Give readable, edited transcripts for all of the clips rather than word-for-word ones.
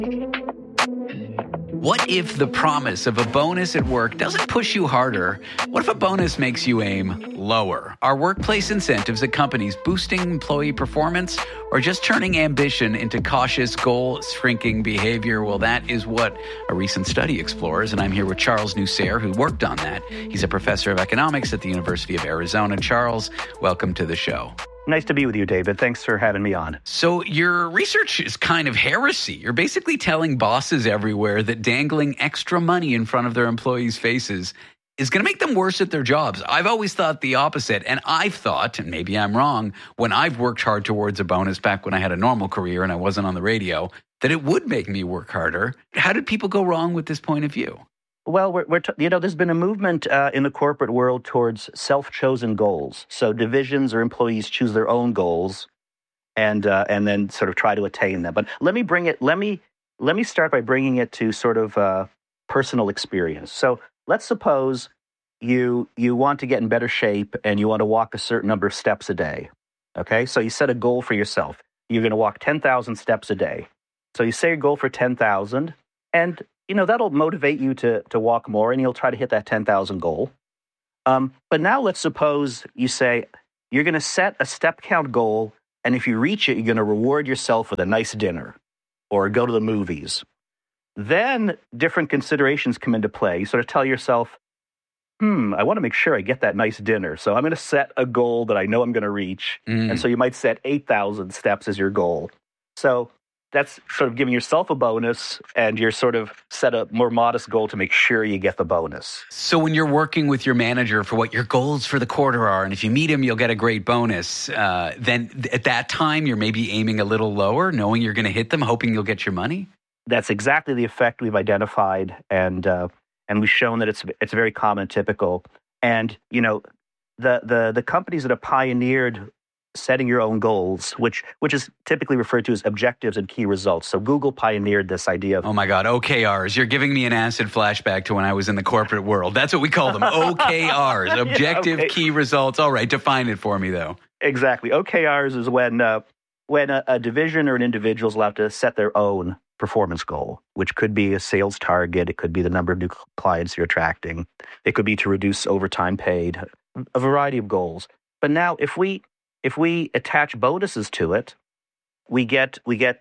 What if the promise of a bonus at work doesn't push you harder? What if a bonus makes you aim lower? Are workplace incentives at companies boosting employee performance or just turning ambition into cautious, goal-shrinking behavior? Well, that is what a recent study explores, and I'm here with Charles Nusser, who worked on that. He's a professor of economics at the University of Arizona. Charles, welcome to the show. Nice to be with you, David. Thanks for having me on. So your research is kind of heresy. You're basically telling bosses everywhere that dangling extra money in front of their employees' faces is going to make them worse at their jobs. I've always thought the opposite, and I've thought, and maybe I'm wrong, when I've worked hard towards a bonus back when I had a normal career and I wasn't on the radio, that it would make me work harder. How did people go wrong with this point of view? Well, there's been a movement in the corporate world towards self-chosen goals. So divisions or employees choose their own goals, and then sort of try to attain them. But let me start by bringing it to sort of personal experience. So let's suppose you want to get in better shape and you want to walk a certain number of steps a day. Okay, so you set a goal for yourself. You're going to walk 10,000 steps a day. So you say your goal for 10,000, and that'll motivate you to walk more, and you'll try to hit that 10,000 goal. But now let's suppose you say you're going to set a step count goal, and if you reach it, you're going to reward yourself with a nice dinner or go to the movies. Then different considerations come into play. You sort of tell yourself, I want to make sure I get that nice dinner. So I'm going to set a goal that I know I'm going to reach. And so you might set 8,000 steps as your goal. So that's sort of giving yourself a bonus, and you're sort of set a more modest goal to make sure you get the bonus. So when you're working with your manager for what your goals for the quarter are, and if you meet him, you'll get a great bonus, then at that time, you're maybe aiming a little lower, knowing you're going to hit them, hoping you'll get your money? That's exactly the effect we've identified, and we've shown that it's very common and typical. And, the companies that have pioneered setting your own goals, which is typically referred to as objectives and key results. So Google pioneered this idea of... Oh my God, OKRs. You're giving me an acid flashback to when I was in the corporate world. That's what we call them, OKRs, objective key results. All right, define it for me, though. Exactly. OKRs is when a division or an individual is allowed to set their own performance goal, which could be a sales target. It could be the number of new clients you're attracting. It could be to reduce overtime paid, a variety of goals. But now if we attach bonuses to it, we get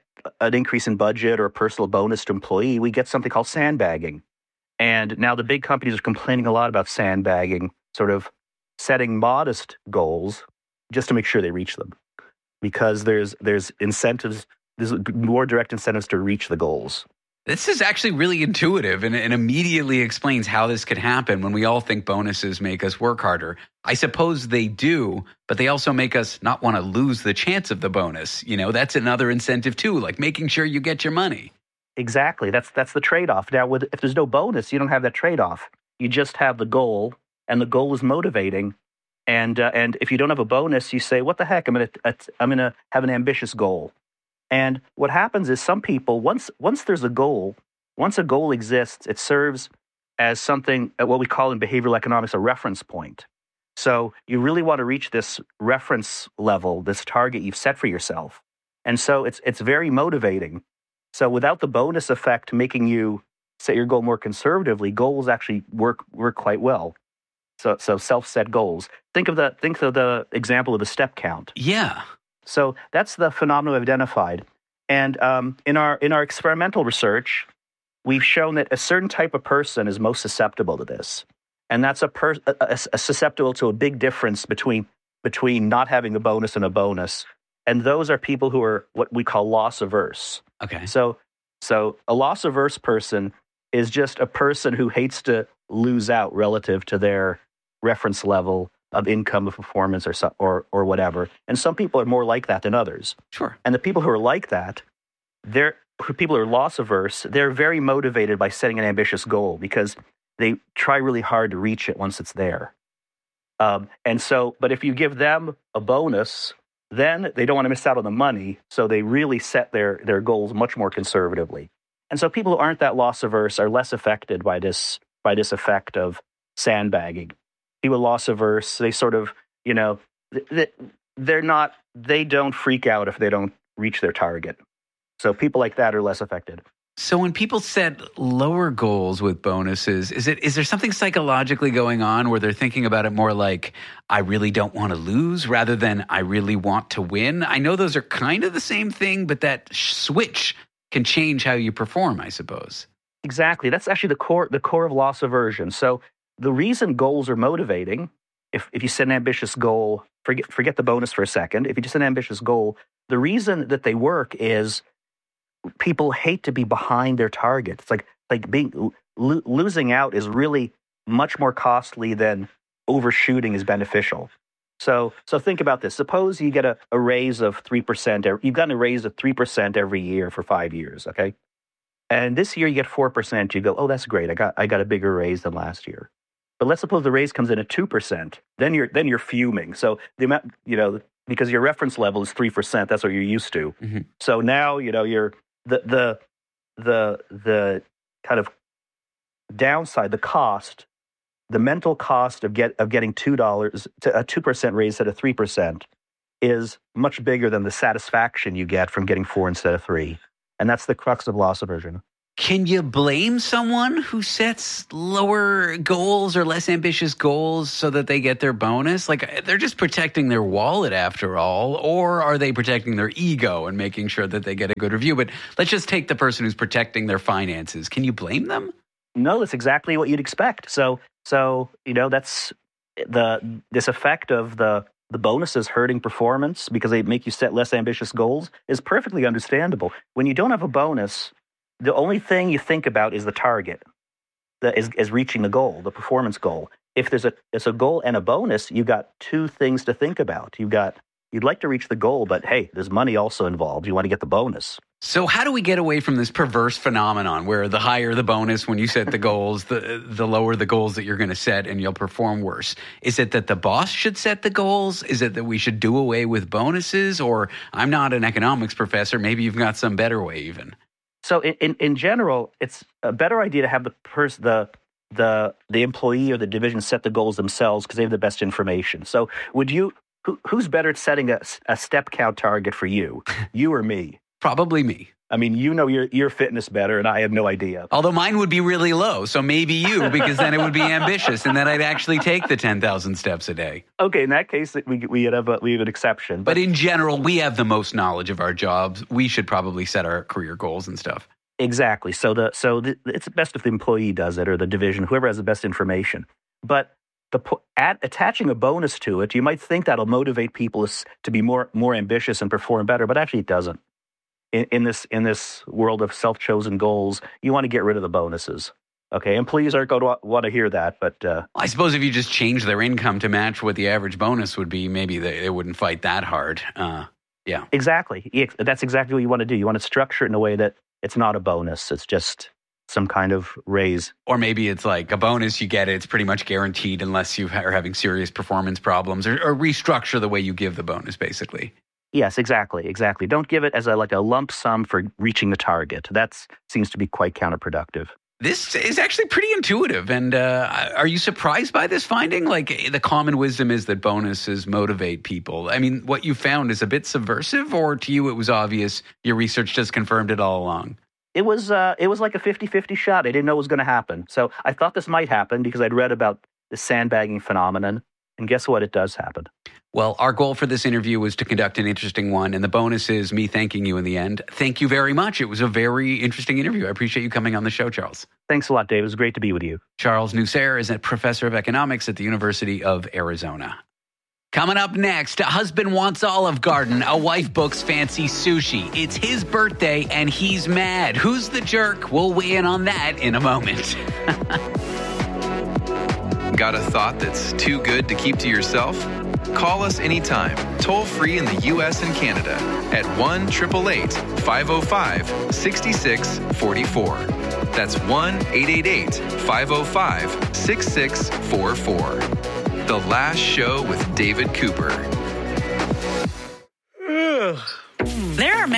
an increase in budget or a personal bonus to employee. We get something called sandbagging. And now the big companies are complaining a lot about sandbagging, sort of setting modest goals just to make sure they reach them. Because there's incentives, there's more direct incentives to reach the goals. This is actually really intuitive and immediately explains how this could happen when we all think bonuses make us work harder. I suppose they do, but they also make us not want to lose the chance of the bonus. That's another incentive too, like making sure you get your money. Exactly. That's the trade-off. Now, if there's no bonus, you don't have that trade-off. You just have the goal, and the goal is motivating. And if you don't have a bonus, you say, "What the heck? I'm gonna have an ambitious goal." And what happens is some people, once there's a goal, once a goal exists, it serves as something, what we call in behavioral economics, a reference point. So you really want to reach this reference level, this target you've set for yourself. And so it's very motivating. So without the bonus effect making you set your goal more conservatively, goals actually work quite well. So self-set goals. Think of the example of the step count. Yeah. So that's the phenomenon we've identified. And in our experimental research, we've shown that a certain type of person is most susceptible to this. And that's susceptible to a big difference between not having a bonus and a bonus. And those are people who are what we call loss averse. Okay. So a loss averse person is just a person who hates to lose out relative to their reference level of income, of performance, or whatever. And some people are more like that than others. Sure. And the people who are like that, people who are loss averse, they're very motivated by setting an ambitious goal because they try really hard to reach it once it's there. But if you give them a bonus, then they don't want to miss out on the money, so they really set their goals much more conservatively. And so people who aren't that loss averse are less affected by this effect of sandbagging. People loss averse, they sort of, they don't freak out if they don't reach their target. So people like that are less affected. So when people set lower goals with bonuses, is there something psychologically going on where they're thinking about it more like, I really don't want to lose rather than I really want to win? I know those are kind of the same thing, but that switch can change how you perform, I suppose. Exactly. That's actually the core of loss aversion. So the reason goals are motivating, if you set an ambitious goal, forget the bonus for a second. If you just set an ambitious goal, the reason that they work is people hate to be behind their target. It's like being losing out is really much more costly than overshooting is beneficial. So think about this. Suppose you get a raise of 3%. You've gotten a raise of 3% every year for 5 years, okay? And this year you get 4%. You go, oh, that's great. I got a bigger raise than last year. But let's suppose the raise comes in at 2%. Then you're fuming. So the amount, because your reference level is 3%. That's what you're used to. Mm-hmm. So now you're the kind of downside, the cost. The mental cost of getting $2 to a 2% raise instead of 3% is much bigger than the satisfaction you get from getting 4 instead of 3. And that's the crux of loss aversion. Can you blame someone who sets lower goals or less ambitious goals so that they get their bonus? Like, they're just protecting their wallet after all, or are they protecting their ego and making sure that they get a good review? But let's just take the person who's protecting their finances. Can you blame them? No, that's exactly what you'd expect. So that's this effect of the bonuses hurting performance because they make you set less ambitious goals is perfectly understandable. When you don't have a bonus, the only thing you think about is the target, is reaching the goal, the performance goal. If there's a goal and a bonus, you got two things to think about. You'd like to reach the goal, but hey, there's money also involved. You want to get the bonus. So how do we get away from this perverse phenomenon where the higher the bonus when you set the goals, the lower the goals that you're going to set and you'll perform worse? Is it that the boss should set the goals? Is it that we should do away with bonuses? Or I'm not an economics professor. Maybe you've got some better way even. So in general, it's a better idea to have the employee or the division set the goals themselves because they have the best information. So who's better at setting a step count target for you? You or me? Probably me. I mean, your fitness better, and I have no idea. Although mine would be really low, so maybe you, because then it would be ambitious, and then I'd actually take the 10,000 steps a day. Okay, in that case, we have an exception. But in general, we have the most knowledge of our jobs. We should probably set our career goals and stuff. Exactly. So it's best if the employee does it or the division, whoever has the best information. But attaching a bonus to it, you might think that'll motivate people to be more ambitious and perform better, but actually it doesn't. In this world of self-chosen goals, you want to get rid of the bonuses. Okay, employees aren't going to want to hear that, but I suppose if you just change their income to match what the average bonus would be, maybe they wouldn't fight that hard. Yeah, exactly. That's exactly what you want to do. You want to structure it in a way that it's not a bonus; it's just some kind of raise. Or maybe it's like a bonus, you get it, it's pretty much guaranteed unless you are having serious performance problems, or restructure the way you give the bonus, basically. Yes, exactly. Don't give it as a lump sum for reaching the target. That seems to be quite counterproductive. This is actually pretty intuitive. And are you surprised by this finding? Like, the common wisdom is that bonuses motivate people. I mean, what you found is a bit subversive, or to you it was obvious, your research just confirmed it all along? It was like a 50-50 shot. I didn't know it was going to happen. So I thought this might happen because I'd read about the sandbagging phenomenon. And guess what? It does happen. Well, our goal for this interview was to conduct an interesting one, and the bonus is me thanking you in the end. Thank you very much. It was a very interesting interview. I appreciate you coming on the show, Charles. Thanks a lot, Dave. It was great to be with you. Charles Nusser is a professor of economics at the University of Arizona. Coming up next, a husband wants Olive Garden, a wife books fancy sushi. It's his birthday, and he's mad. Who's the jerk? We'll weigh in on that in a moment. Got a thought that's too good to keep to yourself? Call us anytime, toll free in the U.S. and Canada at 1-888-505-6644. That's 1-888-505-6644. The Last Show with David Cooper. There are many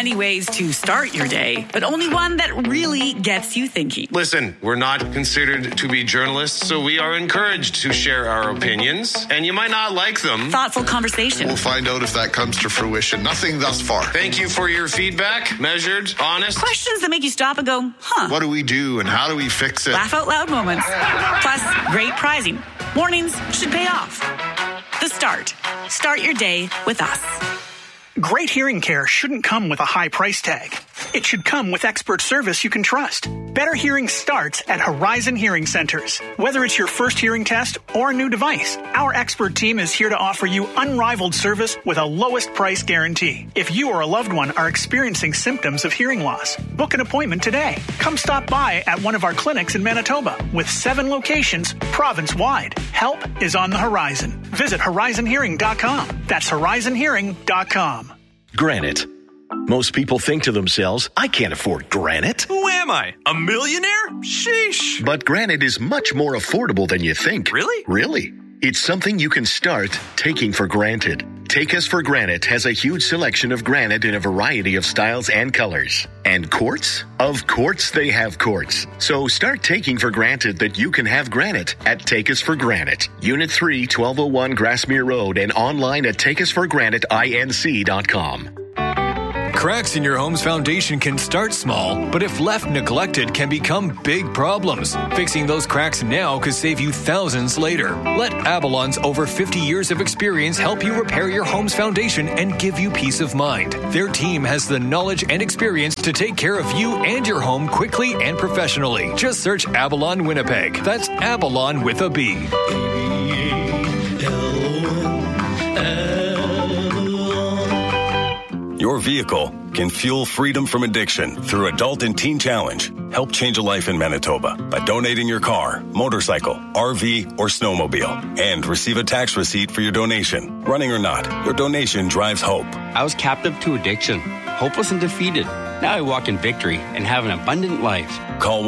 many ways to start your day, but only one that really gets you thinking. Listen, we're not considered to be journalists, so we are encouraged to share our opinions, and you might not like them. Thoughtful conversation. We'll find out if that comes to fruition. Nothing thus far. Thank you for your feedback. Measured, honest. Questions that make you stop and go, huh? What do we do and how do we fix it? Laugh out loud moments. Plus, great prizing. Mornings should pay off. The Start. Start your day with us. Great hearing care shouldn't come with a high price tag. It should come with expert service you can trust. Better hearing starts at Horizon Hearing Centers. Whether it's your first hearing test or a new device, our expert team is here to offer you unrivaled service with a lowest price guarantee. If you or a loved one are experiencing symptoms of hearing loss, book an appointment today. Come stop by at one of our clinics in Manitoba with 7 locations province-wide. Help is on the horizon. Visit horizonhearing.com. That's horizonhearing.com. Granite. Most people think to themselves, I can't afford granite. Who am I? A millionaire? Sheesh. But granite is much more affordable than you think. Really? Really. It's something you can start taking for granted. Take Us for Granite has a huge selection of granite in a variety of styles and colors. And quartz? Of course they have quartz. So start taking for granted that you can have granite at Take Us for Granite. Unit 3, 1201 Grassmere Road, and online at takeusforgranitinc.com. Cracks in your home's foundation can start small, but if left neglected, can become big problems. Fixing those cracks now could save you thousands later. Let Avalon's over 50 years of experience help you repair your home's foundation and give you peace of mind. Their team has the knowledge and experience to take care of you and your home quickly and professionally. Just search Avalon Winnipeg. That's Avalon with a B. Your vehicle can fuel freedom from addiction through Adult and Teen Challenge. Help change a life in Manitoba by donating your car, motorcycle, RV, or snowmobile, and receive a tax receipt for your donation. Running or not, your donation drives hope. I was captive to addiction, hopeless and defeated. Now I walk in victory and have an abundant life. Call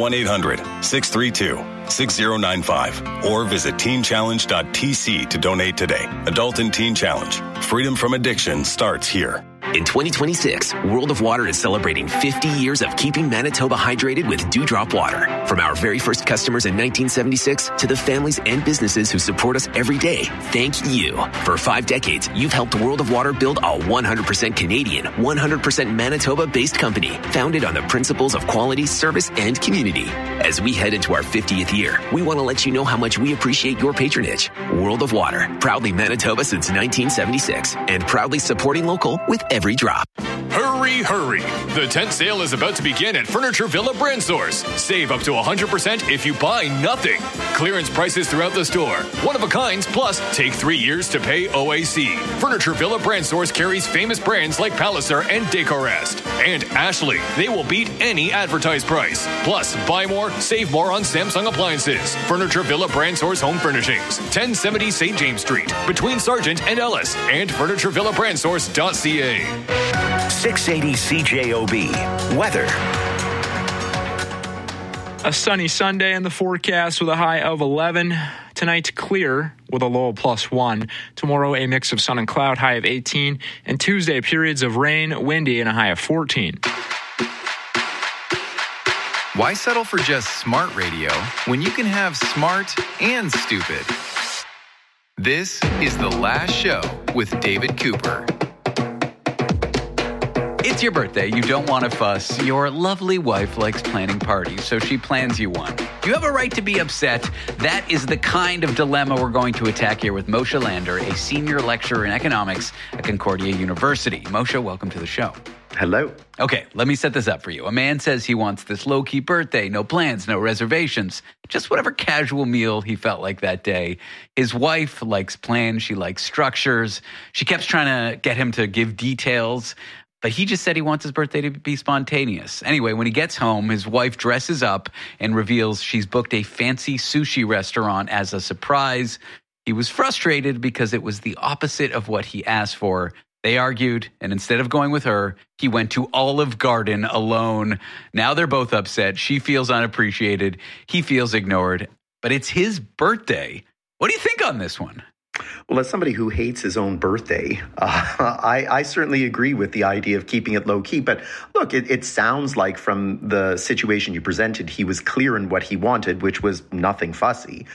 1-800-632-6095 or visit teenchallenge.tc to donate today. Adult and Teen Challenge. Freedom from addiction starts here. In 2026, World of Water is celebrating 50 years of keeping Manitoba hydrated with Dewdrop water. From our very first customers in 1976 to the families and businesses who support us every day, thank you. For 5 decades, you've helped World of Water build a 100% Canadian, 100% Manitoba-based company, founded on the principles of quality, service, and community. As we head into our 50th year, we want to let you know how much we appreciate your patronage. World of Water, proudly Manitoba since 1976, and proudly supporting local with every drop. Hurry, hurry. The tent sale is about to begin at Furniture Villa Brand Source. Save up to 100% if you buy nothing. Clearance prices throughout the store. One of a kinds, plus take 3 years to pay OAC. Furniture Villa Brand Source carries famous brands like Palliser and Decorest. And Ashley. They will beat any advertised price. Plus, buy more, save more on Samsung appliances. Furniture Villa Brand Source Home Furnishings. 1070 St. James Street. Between Sargent and Ellis. And FurnitureVillaBrandSource.ca. 680 CJOB. Weather. A sunny Sunday in the forecast with a high of 11. Tonight, clear with a low of +1. Tomorrow, a mix of sun and cloud, high of 18. And Tuesday, periods of rain, windy, and a high of 14. Why settle for just smart radio when you can have smart and stupid? This is The Last Show with David Cooper. It's your birthday. You don't want to fuss. Your lovely wife likes planning parties, so she plans you one. You have a right to be upset. That is the kind of dilemma we're going to attack here with Moshe Lander, a senior lecturer in economics at Concordia University. Moshe, welcome to the show. Hello. Okay, let me set this up for you. A man says he wants this low-key birthday, no plans, no reservations, just whatever casual meal he felt like that day. His wife likes plans. She likes structures. She kept trying to get him to give details, but he just said he wants his birthday to be spontaneous. Anyway, when he gets home, his wife dresses up and reveals she's booked a fancy sushi restaurant as a surprise. He was frustrated because it was the opposite of what he asked for. They argued, and instead of going with her, he went to Olive Garden alone. Now they're both upset. She feels unappreciated. He feels ignored. But it's his birthday. What do you think on this one? Well, as somebody who hates his own birthday, I certainly agree with the idea of keeping it low key. But look, it sounds like from the situation you presented, he was clear in what he wanted, which was nothing fussy.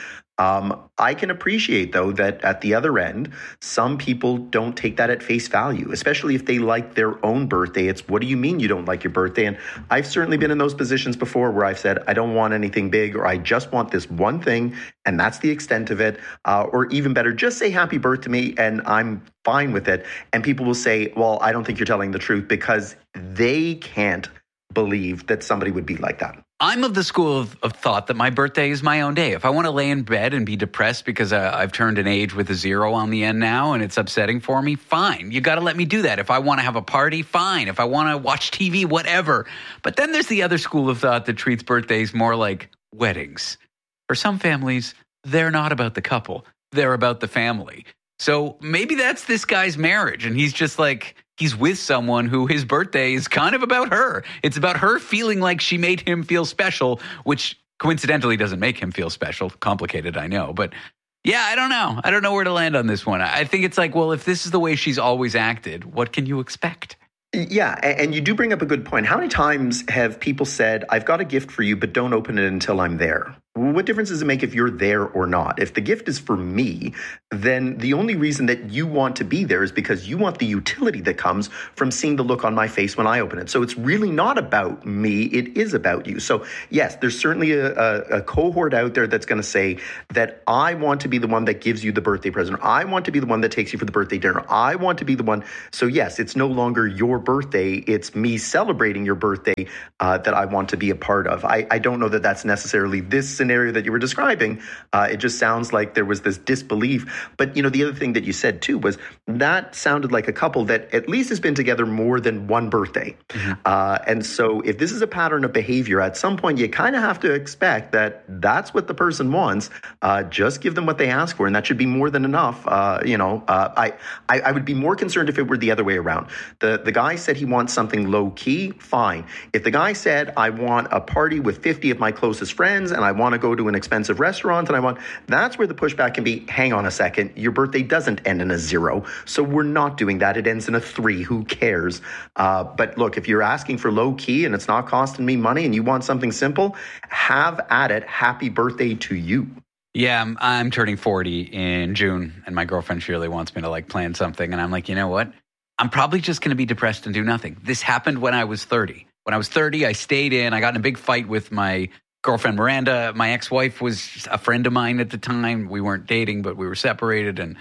I can appreciate, though, that at the other end, some people don't take that at face value, especially if they like their own birthday. It's, what do you mean you don't like your birthday? And I've certainly been in those positions before where I've said, I don't want anything big, or I just want this one thing, and that's the extent of it. Or even better, just say happy birthday to me, and I'm fine with it. And people will say, well, I don't think you're telling the truth, because they can't believe that somebody would be like that. I'm of the school of thought that my birthday is my own day. If I want to lay in bed and be depressed because I've turned an age with a 0 on the end now and it's upsetting for me, fine. You got to let me do that. If I want to have a party, fine. If I want to watch TV, whatever. But then there's the other school of thought that treats birthdays more like weddings. For some families, they're not about the couple. They're about the family. So maybe that's this guy's marriage, and he's just like, he's with someone who his birthday is kind of about her. It's about her feeling like she made him feel special, which coincidentally doesn't make him feel special. Complicated, I know. But yeah, I don't know. I don't know where to land on this one. I think it's like, well, if this is the way she's always acted, what can you expect? Yeah, and you do bring up a good point. How many times have people said, I've got a gift for you, but don't open it until I'm there? What difference does it make if you're there or not? If the gift is for me, then the only reason that you want to be there is because you want the utility that comes from seeing the look on my face when I open it. So it's really not about me. It is about you. So yes, there's certainly a cohort out there that's going to say that I want to be the one that gives you the birthday present. I want to be the one that takes you for the birthday dinner. I want to be the one. So yes, it's no longer your birthday. It's me celebrating your birthday that I want to be a part of. I don't know that that's necessarily this scenario that you were describing. It just sounds like there was this disbelief. But, you know, the other thing that you said, too, was that sounded like a couple that at least has been together more than one birthday. Mm-hmm. And so if this is a pattern of behavior, at some point you kind of have to expect that that's what the person wants. Just give them what they ask for, and that should be more than enough. I would be more concerned if it were the other way around. The guy said he wants something low key, fine. If the guy said, I want a party with 50 of my closest friends and I want to go to an expensive restaurant and that's where the pushback can be, hang on a second, your birthday doesn't end in a 0. So we're not doing that. It ends in a 3. Who cares? But look, if you're asking for low key and it's not costing me money and you want something simple, have at it. Happy birthday to you. Yeah, I'm turning 40 in June and my girlfriend Shirley wants me to plan something. And I'm like, you know what? I'm probably just going to be depressed and do nothing. This happened when I was 30. When I was 30, I stayed in. I got in a big fight with my girlfriend, Miranda. My ex-wife was a friend of mine at the time. We weren't dating, but we were separated. And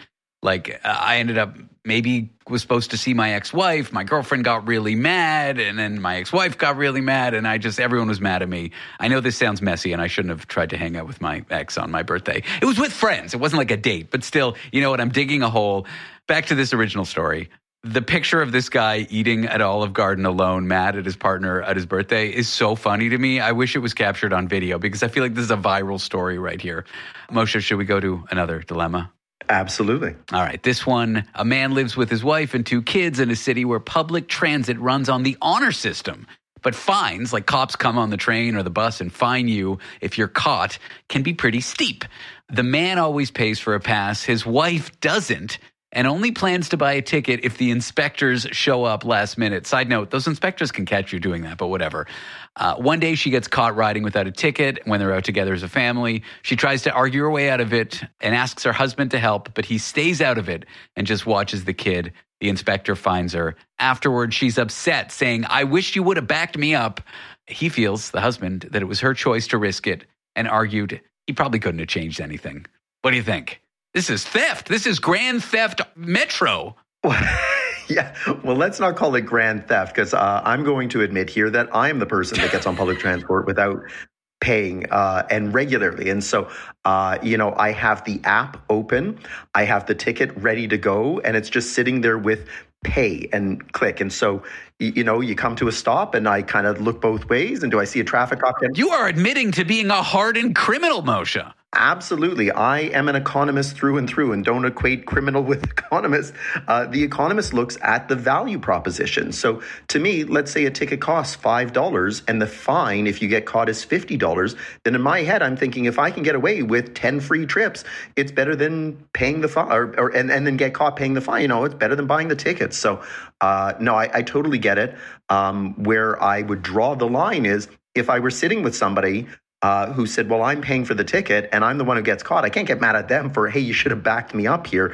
I ended up was supposed to see my ex-wife. My girlfriend got really mad. And then my ex-wife got really mad. And everyone was mad at me. I know this sounds messy and I shouldn't have tried to hang out with my ex on my birthday. It was with friends. It wasn't like a date, but still, you know what? I'm digging a hole. Back to this original story. The picture of this guy eating at Olive Garden alone, mad at his partner at his birthday, is so funny to me. I wish it was captured on video because I feel like this is a viral story right here. Moshe, should we go to another dilemma? Absolutely. All right. This one, a man lives with his wife and 2 kids in a city where public transit runs on the honor system. But fines, like cops come on the train or the bus and fine you if you're caught, can be pretty steep. The man always pays for a pass. His wife doesn't. And only plans to buy a ticket if the inspectors show up last minute. Side note, those inspectors can catch you doing that, but whatever. One day she gets caught riding without a ticket when they're out together as a family. She tries to argue her way out of it and asks her husband to help, but he stays out of it and just watches the kid. The inspector finds her. Afterwards, she's upset, saying, I wish you would have backed me up. He feels, the husband, that it was her choice to risk it and argued he probably couldn't have changed anything. What do you think? This is theft. This is grand theft metro. Yeah, well, let's not call it grand theft because I'm going to admit here that I am the person that gets on public transport without paying and regularly. And so, I have the app open. I have the ticket ready to go and it's just sitting there with pay and click. And so, you come to a stop and I kind of look both ways. And do I see a traffic cop? You are admitting to being a hardened criminal, Moshe. Absolutely. I am an economist through and through, and don't equate criminal with economist. The economist looks at the value proposition. So to me, let's say a ticket costs $5 and the fine, if you get caught, is $50. Then in my head, I'm thinking if I can get away with 10 free trips, it's better than paying the fine and then get caught paying the fine. It's better than buying the tickets. So no, I totally get it. Where I would draw the line is if I were sitting with somebody who said, well, I'm paying for the ticket and I'm the one who gets caught. I can't get mad at them for, hey, you should have backed me up here.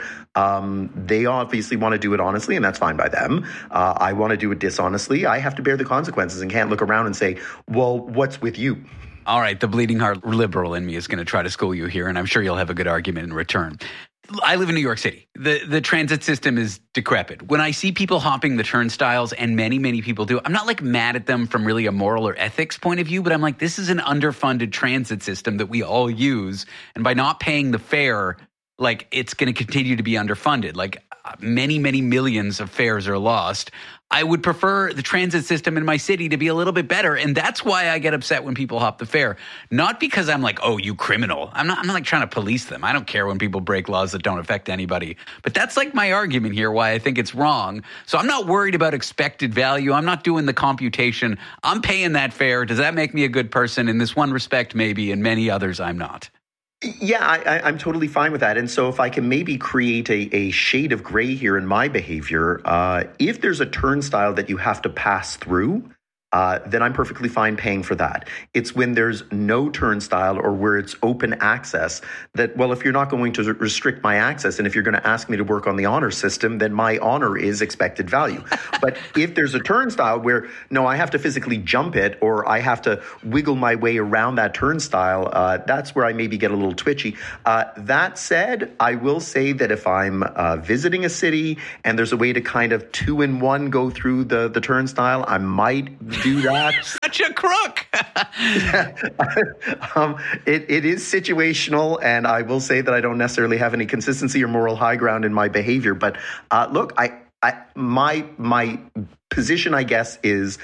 They obviously want to do it honestly, and that's fine by them. I want to do it dishonestly. I have to bear the consequences and can't look around and say, well, what's with you? All right, the bleeding heart liberal in me is going to try to school you here, and I'm sure you'll have a good argument in return. I live in New York City. The transit system is decrepit. When I see people hopping the turnstiles, and many, many people do, I'm not like mad at them from really a moral or ethics point of view, but I'm like, this is an underfunded transit system that we all use. And by not paying the fare, like it's going to continue to be underfunded. Like many, many millions of fares are lost. I would prefer the transit system in my city to be a little bit better. And that's why I get upset when people hop the fare. Not because I'm like, oh, you criminal. I'm not like trying to police them. I don't care when people break laws that don't affect anybody. But that's like my argument here, why I think it's wrong. So I'm not worried about expected value. I'm not doing the computation. I'm paying that fare. Does that make me a good person? In this one respect, maybe. In many others, I'm not. Yeah, I'm totally fine with that. And so if I can maybe create a shade of gray here in my behavior, if there's a turnstile that you have to pass through, then I'm perfectly fine paying for that. It's when there's no turnstile or where it's open access that, well, if you're not going to restrict my access and if you're going to ask me to work on the honor system, then my honor is expected value. But if there's a turnstile where, no, I have to physically jump it or I have to wiggle my way around that turnstile, that's where I maybe get a little twitchy. That said, I will say that if I'm visiting a city and there's a way to kind of 2-in-1 go through the turnstile, I might do that. Such a crook. It is situational, and I will say that I don't necessarily have any consistency or moral high ground in my behavior. But look, my position, I guess, is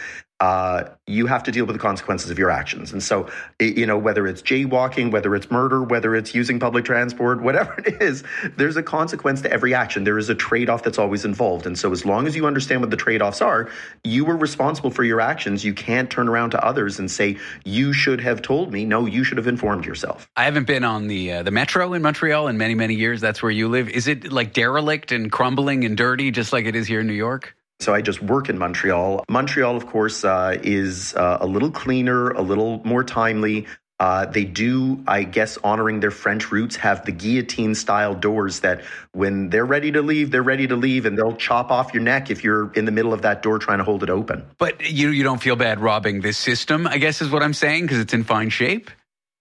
you have to deal with the consequences of your actions. And so, whether it's jaywalking, whether it's murder, whether it's using public transport, whatever it is, there's a consequence to every action. There is a trade-off that's always involved. And so as long as you understand what the trade-offs are, you were responsible for your actions. You can't turn around to others and say, you should have told me. No, you should have informed yourself. I haven't been on the metro in Montreal in many, many years. That's where you live. Is it like derelict and crumbling and dirty, just like it is here in New York? So I just work in Montreal. Montreal, of course, is a little cleaner, a little more timely. They do, I guess, honoring their French roots, have the guillotine-style doors that when they're ready to leave, they're ready to leave, and they'll chop off your neck if you're in the middle of that door trying to hold it open. But you don't feel bad robbing this system, I guess is what I'm saying, because it's in fine shape?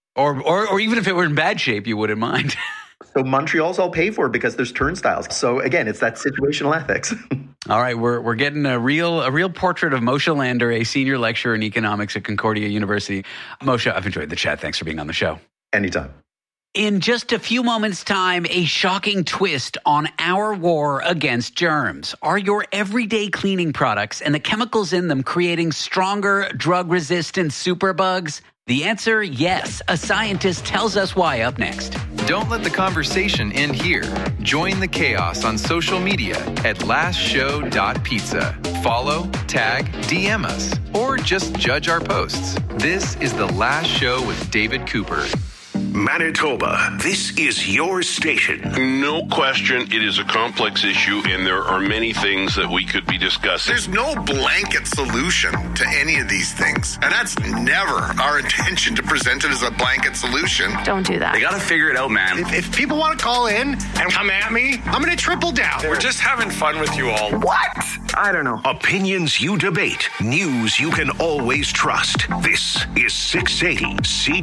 Or even if it were in bad shape, you wouldn't mind. So Montreal's all paid for because there's turnstiles. So again, it's that situational ethics. All right, we're getting a real portrait of Moshe Lander, a senior lecturer in economics at Concordia University. Moshe, I've enjoyed the chat. Thanks for being on the show. Anytime. In just a few moments' time, a shocking twist on our war against germs. Are your everyday cleaning products and the chemicals in them creating stronger drug-resistant superbugs? The answer, yes. A scientist tells us why up next. Don't let the conversation end here. Join the chaos on social media at lastshow.pizza. Follow, tag, DM us, or just judge our posts. This is The Last Show with David Cooper. Manitoba, this is your station. No question, it is a complex issue, and there are many things that we could be discussing. There's no blanket solution to any of these things, and that's never our intention to present it as a blanket solution. Don't do that. They got to figure it out, man. If people want to call in and come at me, I'm going to triple down. We're just having fun with you all. What? I don't know. Opinions you debate, news you can always trust. This is 680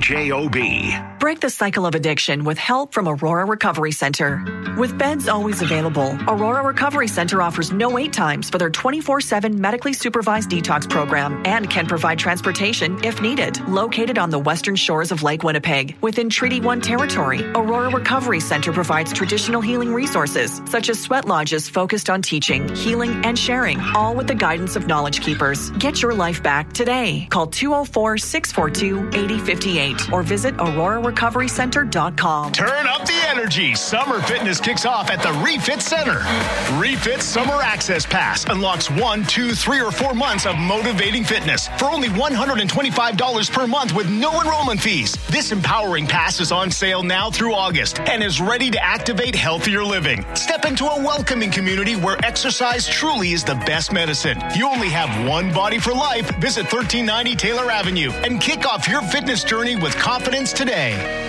CJOB. Break the cycle of addiction with help from Aurora Recovery Center. With beds always available, Aurora Recovery Center offers no wait times for their 24/7 medically supervised detox program and can provide transportation if needed. Located on the western shores of Lake Winnipeg, within Treaty 1 territory, Aurora Recovery Center provides traditional healing resources such as sweat lodges focused on teaching, healing, and sharing caring, all with the guidance of Knowledge Keepers. Get your life back today. Call 204-642-8058 or visit aurorarecoverycenter.com. Turn up the energy. Summer fitness kicks off at the Refit Center. Refit Summer Access Pass unlocks 1, 2, 3, or 4 months of motivating fitness for only $125 per month with no enrollment fees. This empowering pass is on sale now through August and is ready to activate healthier living. Step into a welcoming community where exercise truly is the best medicine. You only have one body for life. Visit 1390 Taylor Avenue and kick off your fitness journey with confidence today.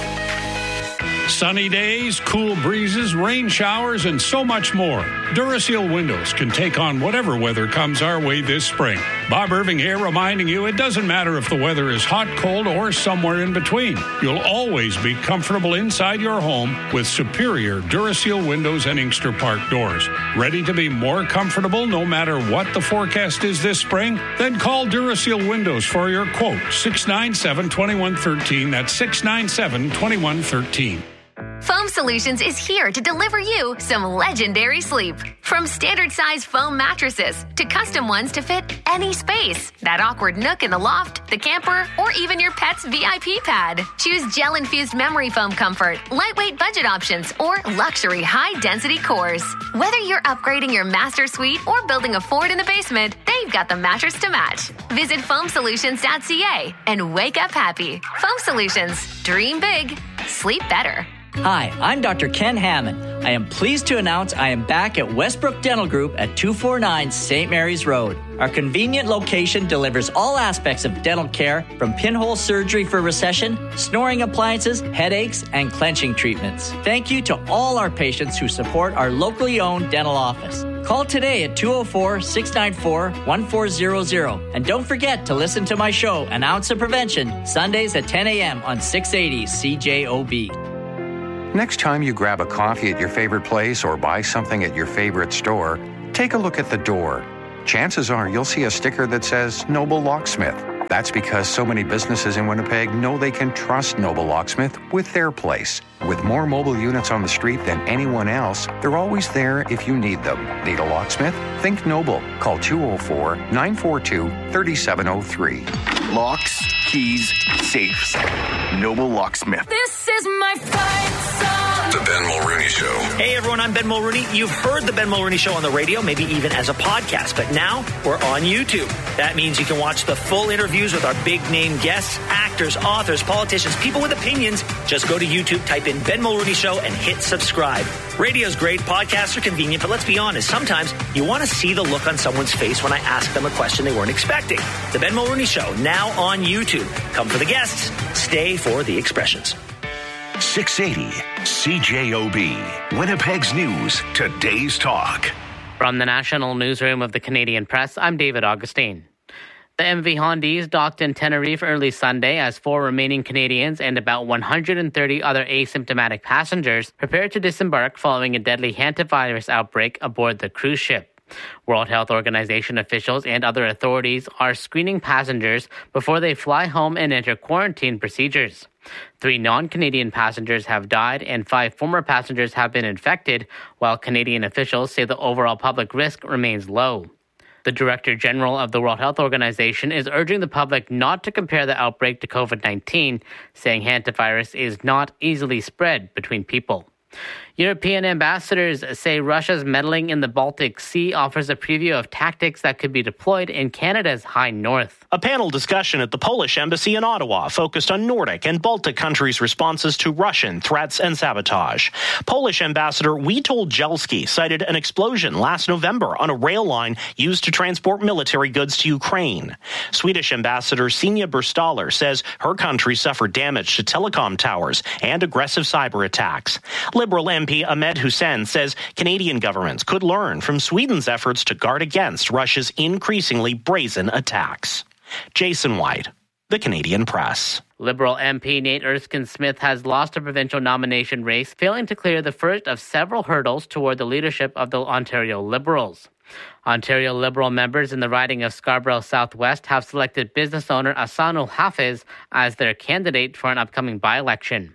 Sunny days, cool breezes, rain showers, and so much more. Duraseal Windows can take on whatever weather comes our way this spring. Bob Irving here reminding you it doesn't matter if the weather is hot, cold, or somewhere in between. You'll always be comfortable inside your home with superior Duraseal windows and Inkster Park doors. Ready to be more comfortable no matter what the forecast is this spring? Then call Duraseal Windows for your quote, 697-2113. That's 697-2113. Foam Solutions is here to deliver you some legendary sleep. From standard-size foam mattresses to custom ones to fit any space. That awkward nook in the loft, the camper, or even your pet's VIP pad. Choose gel-infused memory foam comfort, lightweight budget options, or luxury high-density cores. Whether you're upgrading your master suite or building a fort in the basement, they've got the mattress to match. Visit foamsolutions.ca and wake up happy. Foam Solutions. Dream big. Sleep better. Hi, I'm Dr. Ken Hammond. I am pleased to announce I am back at Westbrook Dental Group at 249 St. Mary's Road. Our convenient location delivers all aspects of dental care, from pinhole surgery for recession, snoring appliances, headaches, and clenching treatments. Thank you to all our patients who support our locally owned dental office. Call today at 204-694-1400. And don't forget to listen to my show, An Ounce of Prevention, Sundays at 10 a.m. on 680 CJOB. Next time you grab a coffee at your favorite place or buy something at your favorite store, take a look at the door. Chances are you'll see a sticker that says Noble Locksmith. That's because so many businesses in Winnipeg know they can trust Noble Locksmith with their place. With more mobile units on the street than anyone else, they're always there if you need them. Need a locksmith? Think Noble. Call 204-942-3703. Locks, keys, safes. Noble Locksmith. This is my fight song. The Ben Mulrooney Show. Hey everyone, I'm Ben Mulrooney. You've heard the Ben Mulrooney Show on the radio, maybe even as a podcast, but now we're on YouTube. That means you can watch the full interviews with our big name guests, actors, authors, politicians, people with opinions. Just go to YouTube, type in Ben Mulrooney Show and hit subscribe. Radio's great, podcasts are convenient, but let's be honest, sometimes you want to see the look on someone's face when I ask them a question they weren't expecting. The Ben Mulrooney Show, now on YouTube. Come for the guests, stay for the expressions. 680 CJOB. Winnipeg's News, today's talk. From the National Newsroom of the Canadian Press, I'm David Augustine. The MV Hondies docked in Tenerife early Sunday as 4 remaining Canadians and about 130 other asymptomatic passengers prepared to disembark following a deadly hantavirus outbreak aboard the cruise ship. World Health Organization officials and other authorities are screening passengers before they fly home and enter quarantine procedures. 3 non-Canadian passengers have died and 5 former passengers have been infected, while Canadian officials say the overall public risk remains low. The Director General of the World Health Organization is urging the public not to compare the outbreak to COVID-19, saying hantavirus is not easily spread between people. European ambassadors say Russia's meddling in the Baltic Sea offers a preview of tactics that could be deployed in Canada's high north. A panel discussion at the Polish embassy in Ottawa focused on Nordic and Baltic countries' responses to Russian threats and sabotage. Polish ambassador Witold Jelski cited an explosion last November on a rail line used to transport military goods to Ukraine. Swedish ambassador Sina Burstaller says her country suffered damage to telecom towers and aggressive cyber attacks. Liberal MP Ahmed Hussein says Canadian governments could learn from Sweden's efforts to guard against Russia's increasingly brazen attacks. Jason White, The Canadian Press. Liberal MP Nate Erskine-Smith has lost a provincial nomination race, failing to clear the first of several hurdles toward the leadership of the Ontario Liberals. Ontario Liberal members in the riding of Scarborough Southwest have selected business owner Ahsanul Hafiz as their candidate for an upcoming by-election.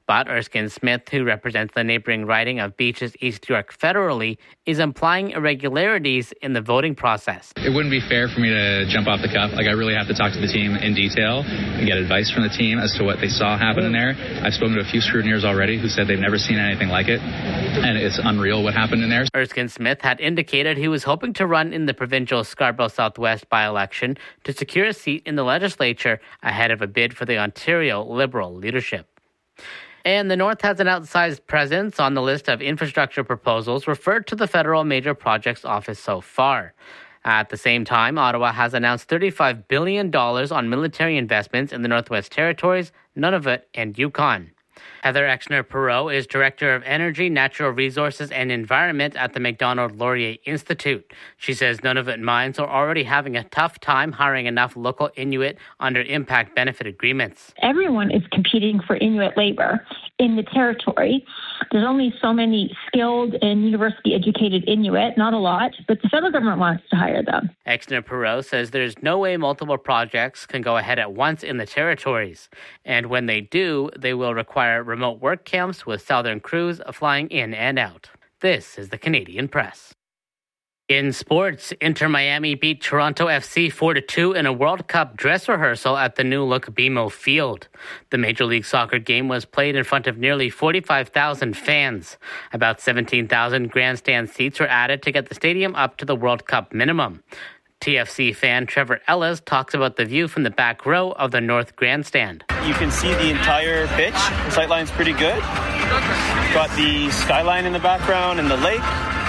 But Erskine Smith, who represents the neighboring riding of Beaches East York federally, is implying irregularities in the voting process. It wouldn't be fair for me to jump off the cuff. I really have to talk to the team in detail and get advice from the team as to what they saw happen in there. I've spoken to a few scrutineers already who said they've never seen anything like it, and it's unreal what happened in there. Erskine Smith had indicated he was hoping to run in the provincial Scarborough Southwest by-election to secure a seat in the legislature ahead of a bid for the Ontario Liberal leadership. And the North has an outsized presence on the list of infrastructure proposals referred to the Federal Major Projects Office so far. At the same time, Ottawa has announced $35 billion on military investments in the Northwest Territories, Nunavut, and Yukon. Heather Exner-Perot is Director of Energy, Natural Resources, and Environment at the Macdonald-Laurier Institute. She says Nunavut mines are already having a tough time hiring enough local Inuit under impact benefit agreements. Everyone is competing for Inuit labor in the territory. There's only so many skilled and university-educated Inuit, not a lot, but the federal government wants to hire them. Exner-Perot says there's no way multiple projects can go ahead at once in the territories. And when they do, they will require remote work camps with Southern crews flying in and out. This is the Canadian Press. In sports, Inter Miami beat Toronto FC 4-2 in a World Cup dress rehearsal at the new-look BMO Field. The Major League Soccer game was played in front of nearly 45,000 fans. About 17,000 grandstand seats were added to get the stadium up to the World Cup minimum. TFC fan Trevor Ellis talks about the view from the back row of the North Grandstand. You can see the entire pitch. The sightline's pretty good. Got the skyline in the background and the lake.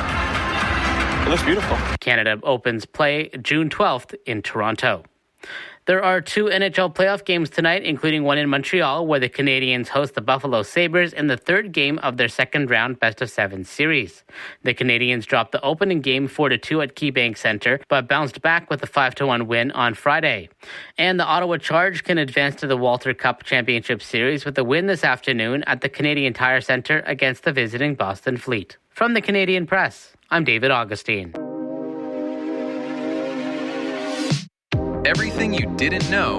It looks beautiful. Canada opens play June 12th in Toronto. There are 2 NHL playoff games tonight, including one in Montreal, where the Canadiens host the Buffalo Sabres in the third game of their second-round best-of-7 series. The Canadiens dropped the opening game 4-2 at KeyBank Center, but bounced back with a 5-1 win on Friday. And the Ottawa Charge can advance to the Walter Cup Championship Series with a win this afternoon at the Canadian Tire Center against the visiting Boston Fleet. From the Canadian Press, I'm David Augustine. Everything you didn't know